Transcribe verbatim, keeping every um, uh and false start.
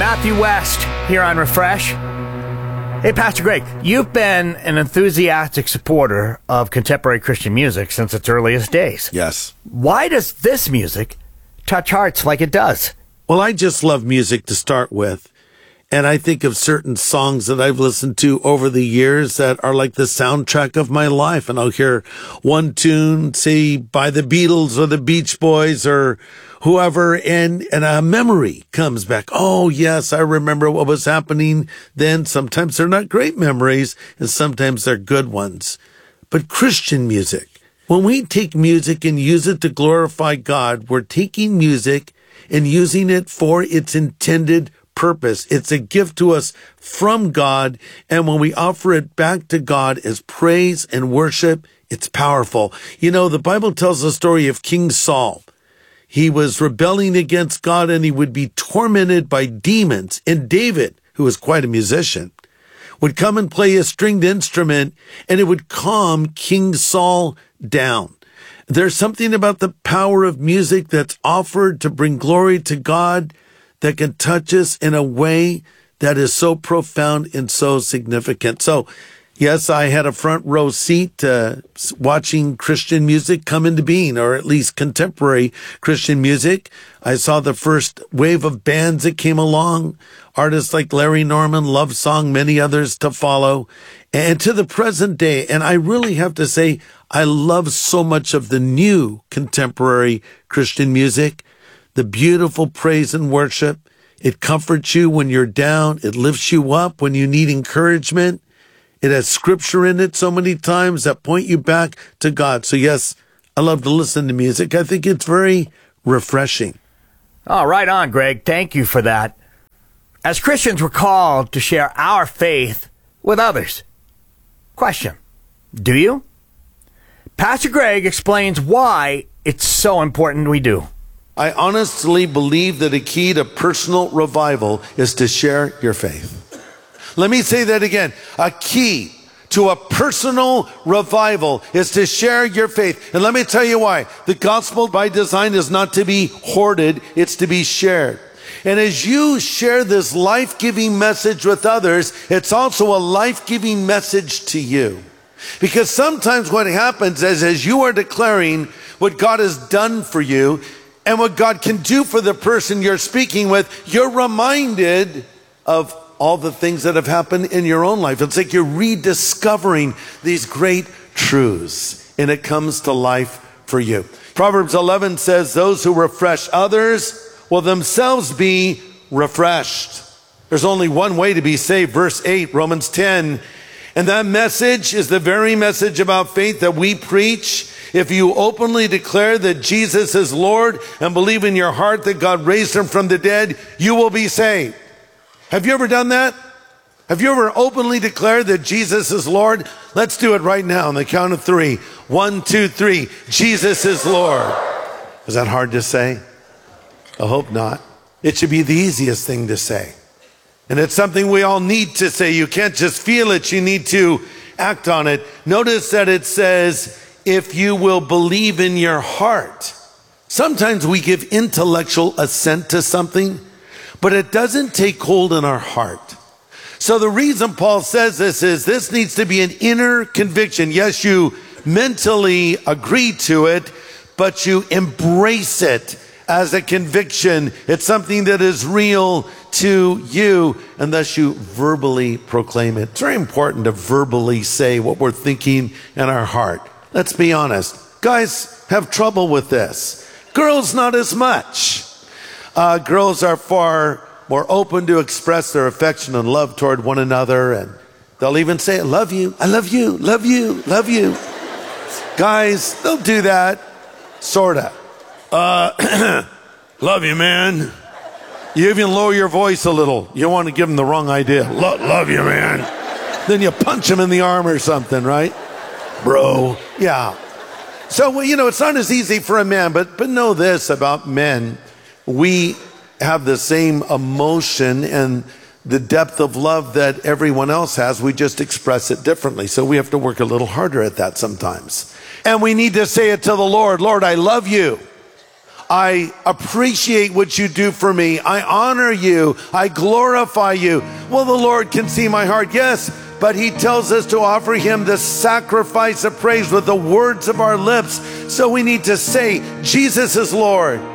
Matthew West here on Refresh. Hey, Pastor Greg, you've been an enthusiastic supporter of contemporary Christian music since its earliest days. Yes. Why does this music touch hearts like it does? Well, I just love music to start with. And I think of certain songs that I've listened to over the years that are like the soundtrack of my life. And I'll hear one tune, say, by the Beatles or the Beach Boys or whoever, and, and a memory comes back. Oh, yes, I remember what was happening then. Sometimes they're not great memories, and sometimes they're good ones. But Christian music, when we take music and use it to glorify God, we're taking music and using it for its intended purpose. It's a gift to us from God, and when we offer it back to God as praise and worship, it's powerful. You know, the Bible tells the story of King Saul. He was rebelling against God, and he would be tormented by demons. And David, who was quite a musician, would come and play a stringed instrument, and it would calm King Saul down. There's something about the power of music that's offered to bring glory to God that can touch us in a way that is so profound and so significant. So, yes, I had a front row seat uh, watching Christian music come into being, or at least contemporary Christian music. I saw the first wave of bands that came along, artists like Larry Norman, Love Song, many others to follow, and to the present day. And I really have to say, I love so much of the new contemporary Christian music. The beautiful praise and worship. It comforts you when you're down. It lifts you up when you need encouragement. It has scripture in it so many times that point you back to God. So yes, I love to listen to music. I think it's very refreshing. Oh, right on, Greg. Thank you for that. As Christians, we're called to share our faith with others. Question: do you? Pastor Greg explains why it's so important we do. I honestly believe that a key to personal revival is to share your faith. Let me say that again. A key to a personal revival is to share your faith. And let me tell you why. The gospel by design is not to be hoarded, it's to be shared. And as you share this life-giving message with others, it's also a life-giving message to you. Because sometimes what happens is, as you are declaring what God has done for you, and what God can do for the person you're speaking with, you're reminded of all the things that have happened in your own life. It's like you're rediscovering these great truths, and it comes to life for you. Proverbs eleven says, those who refresh others will themselves be refreshed. There's only one way to be saved. Verse eight, Romans ten. And that message is the very message about faith that we preach. If you openly declare that Jesus is Lord and believe in your heart that God raised him from the dead, you will be saved. Have you ever done that? Have you ever openly declared that Jesus is Lord? Let's do it right now on the count of three. One, two, three. Jesus is Lord. Is that hard to say? I hope not. It should be the easiest thing to say. And it's something we all need to say. You can't just feel it. You need to act on it. Notice that it says, if you will believe in your heart. Sometimes we give intellectual assent to something, but it doesn't take hold in our heart. So the reason Paul says this is this needs to be an inner conviction. Yes, you mentally agree to it, but you embrace it as a conviction. It's something that is real to you, and thus you verbally proclaim it. It's very important to verbally say what we're thinking in our heart. Let's be honest. Guys have trouble with this. Girls, not as much. Uh, girls are far more open to express their affection and love toward one another, and they'll even say, I love you, I love you, love you, love you. Guys, they'll do that, sorta. Uh, love you, man. You even lower your voice a little. You don't want to give them the wrong idea. Lo- love you, man. Then you punch them in the arm or something, right? Bro. Yeah. So, well, you know, it's not as easy for a man, but, but know this about men. We have the same emotion and the depth of love that everyone else has. We just express it differently. So we have to work a little harder at that sometimes. And we need to say it to the Lord. Lord, I love you. I appreciate what you do for me. I honor you. I glorify you. Well, the Lord can see my heart, yes, but he tells us to offer him the sacrifice of praise with the words of our lips. So we need to say, Jesus is Lord.